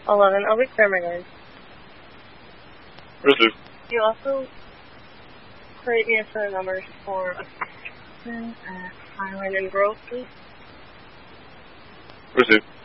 11, I'll be clear my guard. Received. You also create me a numbers for a at Highland and Grove, please. Received.